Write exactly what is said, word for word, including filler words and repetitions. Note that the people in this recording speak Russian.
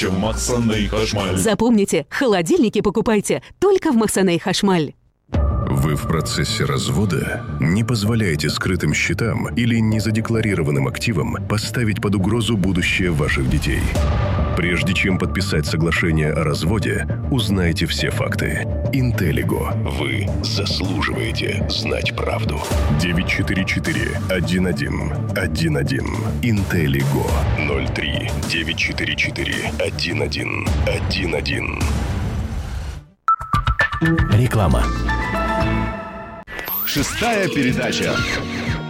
краще в Максаней Хашмаль. Запомните, холодильники покупайте только в Максаней Хашмаль. Вы в процессе развода? Не позволяйте скрытым счетам или незадекларированным активам поставить под угрозу будущее ваших детей. Прежде чем подписать соглашение о разводе, узнайте все факты. Интеллиго. Вы заслуживаете знать правду. девять четыре четыре один один один один. Интеллиго. ноль три девять четыре четыре один один один один. Реклама. Шестая передача.